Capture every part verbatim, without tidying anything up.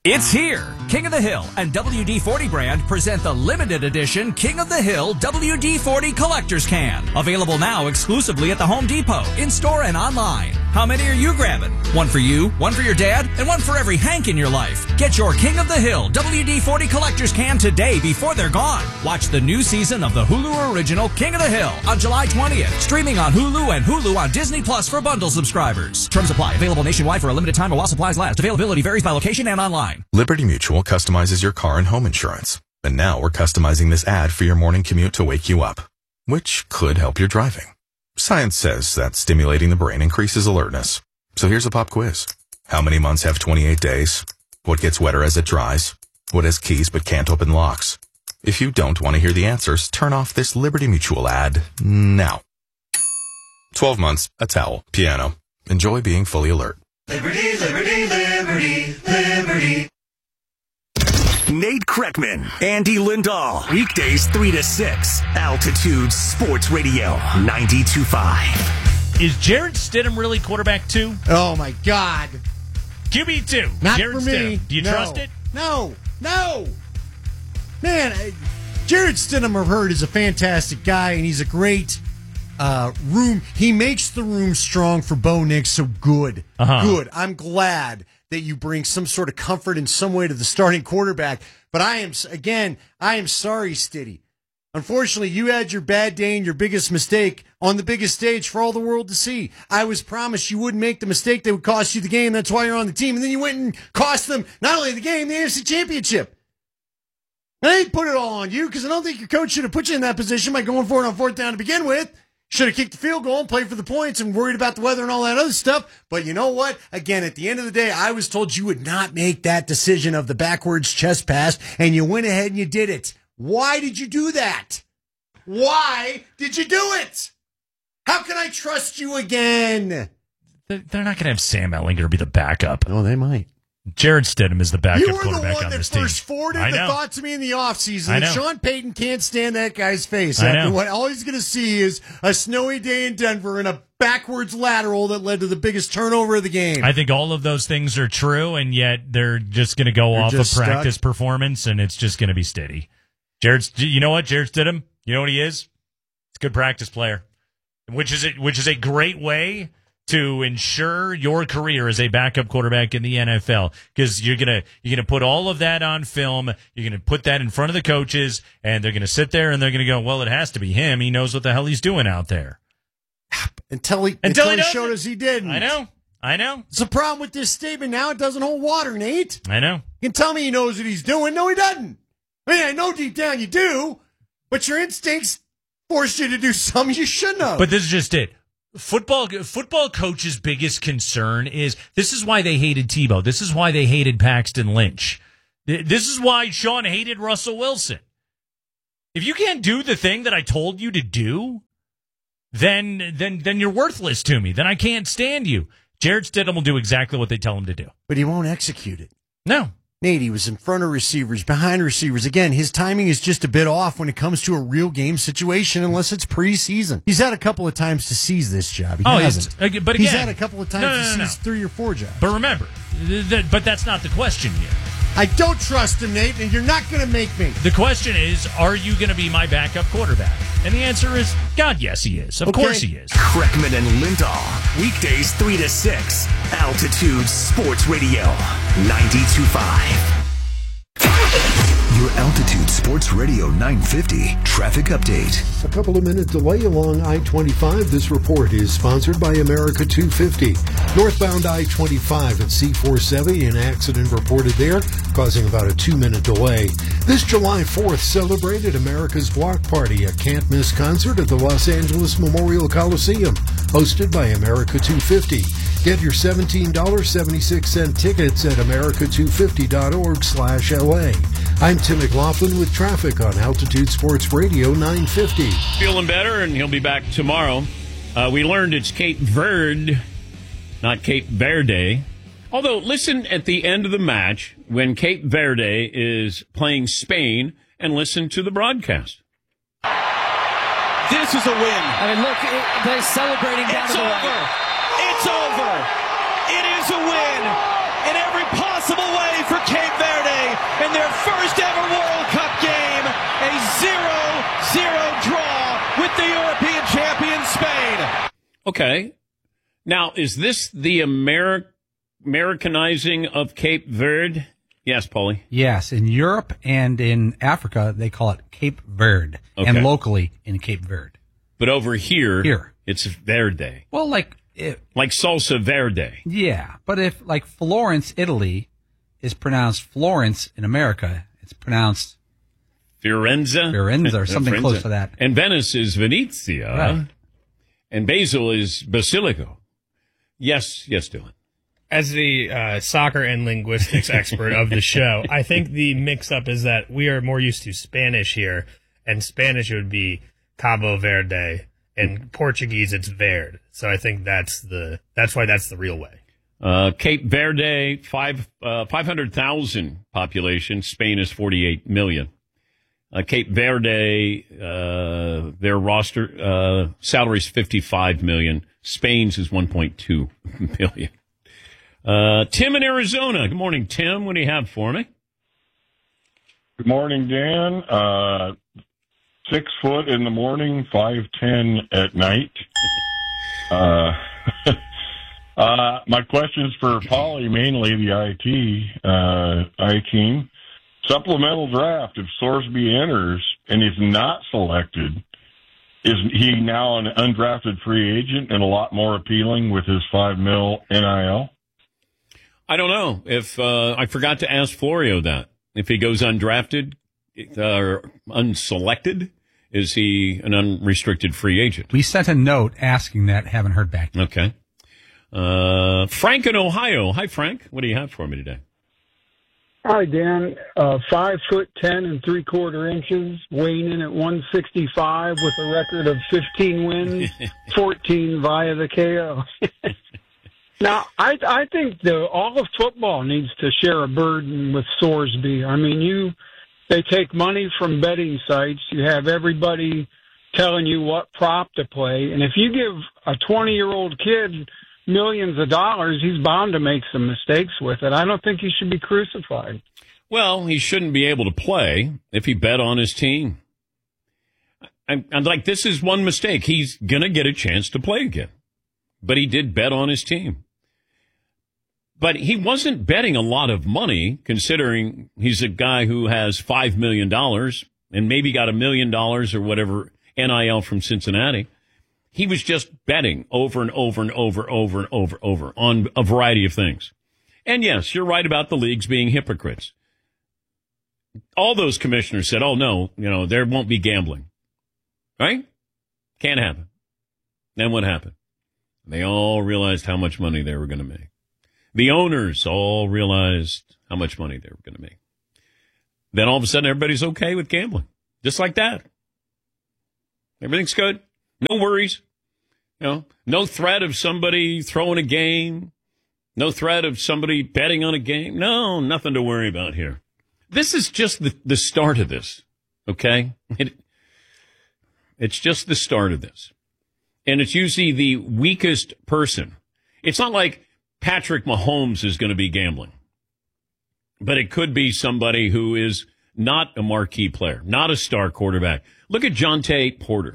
It's here. King of the Hill and W D forty brand present the limited edition King of the Hill W D forty Collector's Can. Available now exclusively at the Home Depot, in-store and online. How many are you grabbing? One for you, one for your dad, and one for every Hank in your life. Get your King of the Hill W D forty Collector's Can today before they're gone. Watch the new season of the Hulu original King of the Hill on July twentieth. Streaming on Hulu and Hulu on Disney Plus for bundle subscribers. Terms apply. Available nationwide for a limited time while supplies last. Availability varies by location and online. Liberty Mutual customizes your car and home insurance. And now we're customizing this ad for your morning commute to wake you up, which could help your driving. Science says that stimulating the brain increases alertness. So here's a pop quiz. How many months have twenty-eight days? What gets wetter as it dries? What has keys but can't open locks? If you don't want to hear the answers, turn off this Liberty Mutual ad now. twelve months, a towel, piano. Enjoy being fully alert. Liberty, liberty, liberty, liberty. Nate Kreckman, Andy Lindahl. Weekdays three to six. Altitude Sports Radio ninety-two point five. Is Jarrett Stidham really quarterback two? Oh, my God. Q B two. Not Jarrett for me. Stidham. Do you no. trust it? No. No. Man, I, Jarrett Stidham, I've heard, is a fantastic guy, and he's a great uh, room. He makes the room strong for Bo Nix, so good. Uh-huh. Good. I'm glad that you bring some sort of comfort in some way to the starting quarterback. But I am, again, I am sorry, Stiddy. Unfortunately, you had your bad day and your biggest mistake on the biggest stage for all the world to see. I was promised you wouldn't make the mistake that would cost you the game. That's why you're on the team. And then you went and cost them not only the game, the A F C Championship. I ain't put it all on you because I don't think your coach should have put you in that position by going for it on fourth down to begin with. Should have kicked the field goal and played for the points and worried about the weather and all that other stuff. But you know what? Again, at the end of the day, I was told you would not make that decision of the backwards chest pass, and you went ahead and you did it. Why did you do that? Why did you do it? How can I trust you again? They're not going to have Sam Ehlinger be the backup. Oh, they might. Jarrett Stidham is the backup you were quarterback the one on that this team. first forwarded the thought to me in the offseason that Sean Payton can't stand that guy's face. I After know. what all he's going to see is a snowy day in Denver and a backwards lateral that led to the biggest turnover of the game. I think all of those things are true, and yet they're just going to go You're off of just practice stuck. performance, and it's just going to be steady. Jarrett, you know what? Jarrett Stidham, you know what he is? He's a good practice player, which is a, which is a great way to ensure your career as a backup quarterback in the N F L, because you're gonna you're gonna put all of that on film. You're gonna put that in front of the coaches, and they're gonna sit there and they're gonna go, "Well, it has to be him. He knows what the hell he's doing out there." Until he, Until until he he doesn't. showed us he didn't. I know, I know. It's a problem with this statement now. It doesn't hold water, Nate. I know. You can tell me he knows what he's doing. No, he doesn't. I mean, I know deep down you do, but your instincts force you to do something you shouldn't have. But this is just it. Football football coaches' biggest concern is this is why they hated Tebow. This is why they hated Paxton Lynch. This is why Sean hated Russell Wilson. If you can't do the thing that I told you to do, then then then you're worthless to me. Then I can't stand you. Jarrett Stidham will do exactly what they tell him to do. But he won't execute it. No. Nate, he was in front of receivers, behind receivers. Again, his timing is just a bit off when it comes to a real game situation, unless it's preseason. He's had a couple of times to seize this job. He oh, hasn't. He's, but again, he's had a couple of times no, no, no, to no. seize three or four jobs. But remember, th- th- but that's not the question here. I don't trust him, Nate, and you're not going to make me. The question is, are you going to be my backup quarterback? And the answer is, God, yes, he is. Of Okay. course he is. Kreckman and Lindahl. Weekdays three to six. Altitude Sports Radio ninety-two point five. Your Altitude Sports Radio nine fifty traffic update. A couple of minute delay along I twenty-five. This report is sponsored by America two fifty. Northbound I twenty-five at C four seventy, an accident reported there, causing about a two-minute delay. This July fourth celebrated America's Block Party, a can't-miss concert at the Los Angeles Memorial Coliseum, hosted by America two fifty. Get your seventeen dollars and seventy-six cents tickets at america two fifty dot org slash L A. I'm Tim McLaughlin with traffic on Altitude Sports Radio nine fifty. Feeling better, and he'll be back tomorrow. Uh, we learned it's Cape Verde, not Cape Verde. Although, listen at the end of the match when Cape Verde is playing Spain and listen to the broadcast. This is a win. I mean, look, it, they're celebrating down It's to the over. right. It's over. It is a win in every possible way for Cape Okay. Now, is this the Ameri- Americanizing of Cape Verde? Yes, Paulie. Yes, in Europe and in Africa, they call it Cape Verde, Okay. and locally in Cape Verde. But over here, Here. it's Verde. Well, like, it, Like salsa verde. yeah, but if, like, Florence, Italy is pronounced Florence in America, it's pronounced Fiorenza. Fiorenza or something Fiorenza. close to that. And Venice is Venezia. Right. And Basel is Basilico. Yes, yes, Dylan. As the uh, soccer and linguistics expert of the show, I think the mix-up is that we are more used to Spanish here, and Spanish would be Cabo Verde, and Portuguese it's Verde. So I think that's the that's why that's the real way. Uh, Cape Verde, five uh, five hundred thousand population. Spain is forty-eight million. Uh, Cape Verde, uh, their roster uh, salary is fifty-five million. Spain's is one point two million. Uh, Tim in Arizona. Good morning, Tim. What do you have for me? Good morning, Dan. Uh, six foot in the morning, five ten at night. Uh, uh, my question's for Polly, mainly the I T uh, I team. Supplemental draft. If Sorsby enters and is not selected, is he now an undrafted free agent and a lot more appealing with his five mil N I L? I don't know if uh, I forgot to ask Florio that. If he goes undrafted uh, or unselected, is he an unrestricted free agent? We sent a note asking that, haven't heard back. Okay. Uh, Frank in Ohio. Hi, Frank. What do you have for me today? Hi, Dan. Uh, five foot ten and three quarter inches, weighing in at one sixty-five with a record of fifteen wins, fourteen via the K O. Now, I I think the all of football needs to share a burden with Sorsby. I mean, you they take money from betting sites. You have everybody telling you what prop to play, and if you give a twenty-year-old kid millions of dollars, he's bound to make some mistakes with it. I don't think he should be crucified. Well, he shouldn't be able to play if he bet on his team. I'm, I'm like, this is one mistake. He's going to get a chance to play again. But he did bet on his team. But he wasn't betting a lot of money, considering he's a guy who has five million dollars and maybe got a million dollars or whatever N I L from Cincinnati. He was just betting over and over and over, over and over, over on a variety of things. And yes, you're right about the leagues being hypocrites. All those commissioners said, oh, no, you know, there won't be gambling. Right? Can't happen. Then what happened? They all realized how much money they were going to make. The owners all realized how much money they were going to make. Then all of a sudden, everybody's okay with gambling. Just like that. Everything's good. No worries. You know, no threat of somebody throwing a game. No threat of somebody betting on a game. No, nothing to worry about here. This is just the, the start of this, okay? It, it's just the start of this. And it's usually the weakest person. It's not like Patrick Mahomes is going to be gambling. But it could be somebody who is not a marquee player, not a star quarterback. Look at Jonte Porter.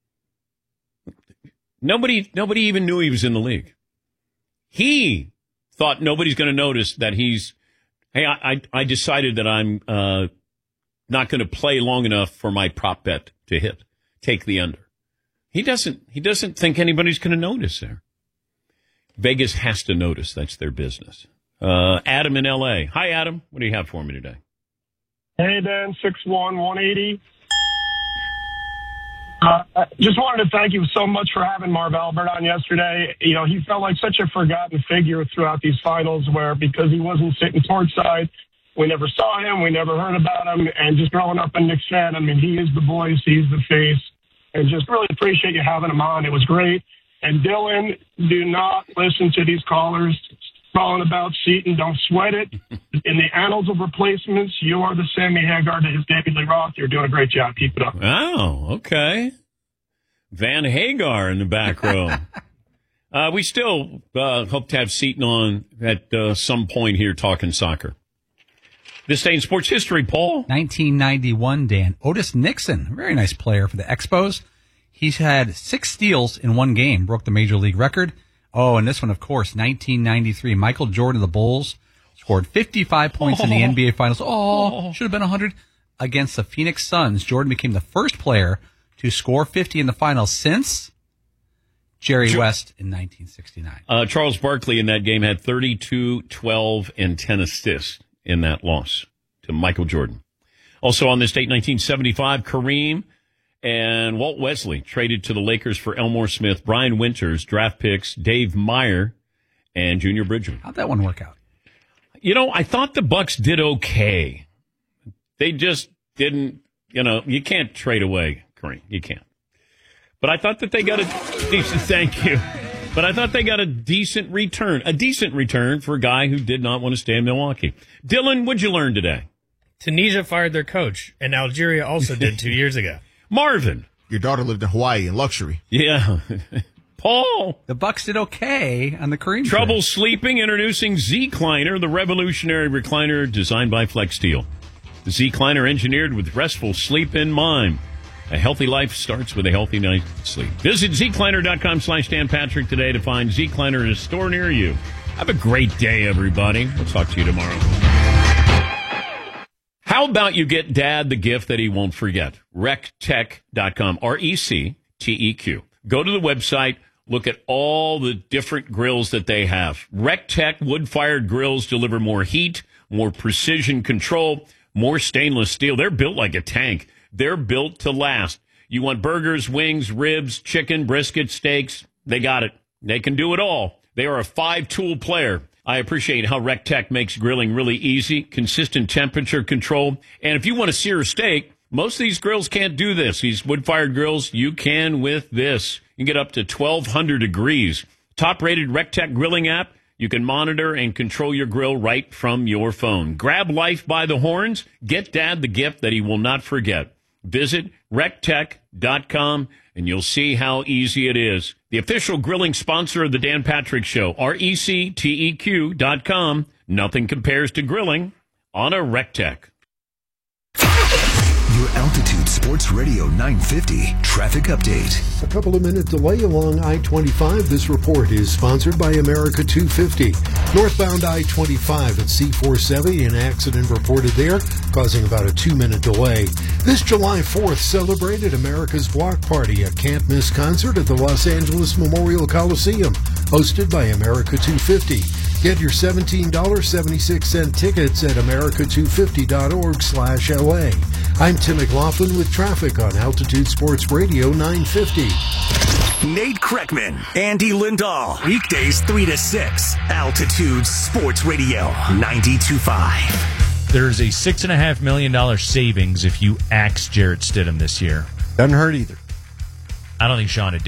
Nobody, nobody even knew he was in the league. He thought nobody's going to notice that he's, hey, I, I, I decided that I'm uh, not going to play long enough for my prop bet to hit, take the under. He doesn't, he doesn't think anybody's going to notice there. Vegas has to notice. That's their business. Uh, Adam in L A. Hi, Adam. What do you have for me today? Hey, Dan, six one, one eighty. Uh, I just wanted to thank you so much for having Marv Albert on yesterday. You know, he felt like such a forgotten figure throughout these finals where because he wasn't sitting courtside, we never saw him, we never heard about him, and just growing up a Knicks fan, I mean, he is the voice, he's the face, and just really appreciate you having him on. It was great. And Dylan, do not listen to these callers calling about Seton. Don't sweat it. In the annals of replacements, you are the Sammy Hagar to his David Lee Roth. You're doing a great job. Keep it up. Oh, okay. Van Hagar in the back row. uh, we still uh, hope to have Seton on at uh, some point here talking soccer. This day in sports history, Paul. nineteen ninety-one, Dan. Otis Nixon, very nice player for the Expos. He's had six steals in one game, broke the major league record. Oh, and this one, of course, nineteen ninety-three. Michael Jordan of the Bulls scored fifty-five points oh. in the N B A Finals. Oh, oh. should have been one hundred. Against the Phoenix Suns. Jordan became the first player to score fifty in the finals since Jerry J- West in nineteen sixty-nine. Uh, Charles Barkley in that game had thirty-two, twelve, and ten assists in that loss to Michael Jordan. Also on this date, nineteen seventy-five, Kareem and Walt Wesley traded to the Lakers for Elmore Smith, Brian Winters, draft picks, Dave Meyer, and Junior Bridgman. How'd that one work out? You know, I thought the Bucks did okay. They just didn't, you know, you can't trade away Kareem. You can't. But I thought that they got a decent, thank you. But I thought they got a decent return, a decent return for a guy who did not want to stay in Milwaukee. Dylan, what'd you learn today? Tunisia fired their coach, and Algeria also did two years ago. Marvin. Your daughter lived in Hawaii in luxury. Yeah. Paul. The Bucks did okay on the Kareem Trouble trade. sleeping? Introducing Z-Cliner, the revolutionary recliner designed by Flex Steel. The Z-Cliner engineered with restful sleep in mind. A healthy life starts with a healthy night's sleep. Visit zcliner.com slash Dan Patrick today to find Z-Cliner in a store near you. Have a great day, everybody. We'll talk to you tomorrow. How about you get Dad the gift that he won't forget? rec tech dot com, R E C T E Q. Go to the website, look at all the different grills that they have. RecTech wood-fired grills deliver more heat, more precision control, more stainless steel. They're built like a tank. They're built to last. You want burgers, wings, ribs, chicken, brisket, steaks? They got it. They can do it all. They are a five-tool player. I appreciate how RecTech makes grilling really easy, consistent temperature control. And if you want to sear a steak, most of these grills can't do this. These wood-fired grills, you can with this. You can get up to twelve hundred degrees. Top-rated RecTech grilling app. You can monitor and control your grill right from your phone. Grab life by the horns. Get Dad the gift that he will not forget. Visit rec tech dot com and you'll see how easy it is. The official grilling sponsor of the Dan Patrick Show, R E C T E Q dot com. Nothing compares to grilling on a RecTech. Your Altitude Sports Radio nine fifty traffic update. A couple of minute delay along I twenty-five. This report is sponsored by America two fifty. Northbound I twenty-five at C forty-seven, an accident reported there, causing about a two minute delay. This July fourth celebrated America's Block Party, a can't miss concert at the Los Angeles Memorial Coliseum, hosted by America two fifty. Get your seventeen dollars and seventy-six cents tickets at america two fifty dot org slash L A. I'm Tim McLaughlin with traffic on Altitude Sports Radio nine fifty. Nate Kreckman, Andy Lindahl. Weekdays three to six. Altitude Sports Radio ninety-two point five. There's a six and a half million dollar savings if you axe Jarrett Stidham this year. Doesn't hurt either. I don't think Sean had